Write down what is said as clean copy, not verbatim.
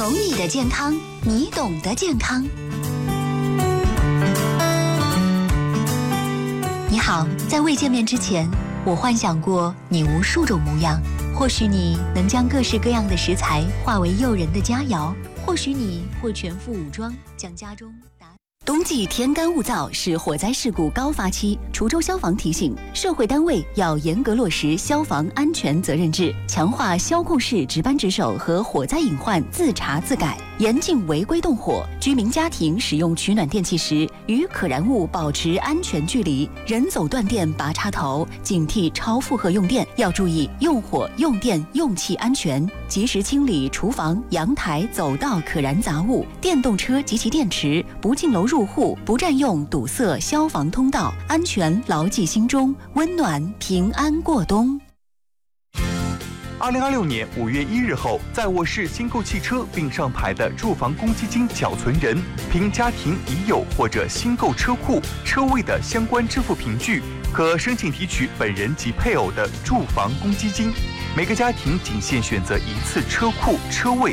懂你的健康，你懂的健康。你好，在未见面之前，我幻想过你无数种模样。或许你能将各式各样的食材化为诱人的佳肴，或许你会全副武装，将家中冬季天干物燥是火灾事故高发期，滁州消防提醒社会单位要严格落实消防安全责任制，强化消控室值班值守和火灾隐患自查自改，严禁违规动火。居民家庭使用取暖电器时，与可燃物保持安全距离，人走断电拔插头，警惕超负荷用电，要注意用火、用电、用气安全，及时清理厨房、阳台、走道可燃杂物，电动车及其电池不进楼入户，不占用堵塞消防通道，安全牢记心中，温暖平安过冬。 2026年5月1日后，在我市新购汽车并上牌的住房公积金缴存人，凭家庭已有或者新购车库车位的相关支付凭据，可申请提取本人及配偶的住房公积金。每个家庭仅限选择一次车库车位